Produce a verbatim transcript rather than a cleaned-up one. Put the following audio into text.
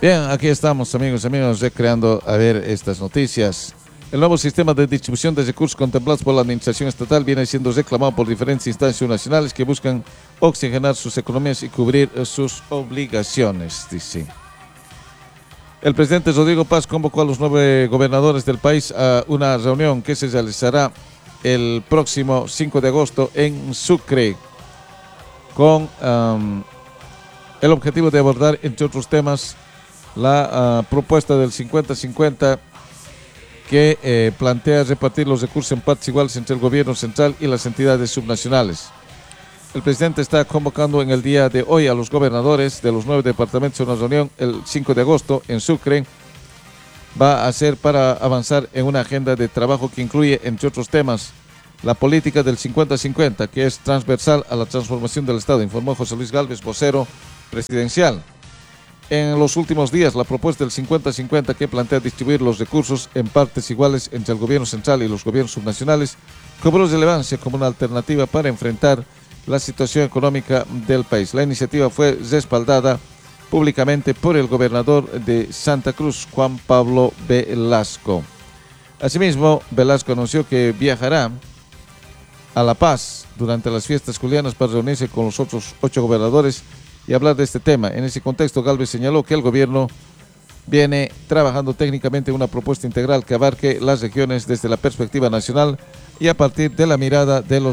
Bien, aquí estamos, amigos, amigos, recreando a ver estas noticias. El nuevo sistema de distribución de recursos contemplados por la administración estatal viene siendo reclamado por diferentes instancias nacionales que buscan oxigenar sus economías y cubrir sus obligaciones, dice. El presidente Rodrigo Paz convocó a los nueve gobernadores del país a una reunión que se realizará el próximo cinco de agosto en Sucre, con um, el objetivo de abordar, entre otros temas, la uh, propuesta del cincuenta cincuenta que eh, plantea repartir los recursos en partes iguales entre el gobierno central y las entidades subnacionales. El presidente está convocando en el día de hoy a los gobernadores de los nueve departamentos a una reunión el cinco de agosto en Sucre. Va a ser para avanzar en una agenda de trabajo que incluye, entre otros temas, la política del cincuenta cincuenta, que es transversal a la transformación del Estado, informó José Luis Gálvez, vocero presidencial. En los últimos días, la propuesta del cincuenta cincuenta, que plantea distribuir los recursos en partes iguales entre el gobierno central y los gobiernos subnacionales, cobró relevancia como una alternativa para enfrentar la situación económica del país. La iniciativa fue respaldada públicamente por el gobernador de Santa Cruz, Juan Pablo Velasco. Asimismo, Velasco anunció que viajará a La Paz durante las fiestas julianas para reunirse con los otros ocho gobernadores y hablar de este tema. En ese contexto, Gálvez señaló que el gobierno viene trabajando técnicamente en una propuesta integral que abarque las regiones desde la perspectiva nacional y a partir de la mirada de los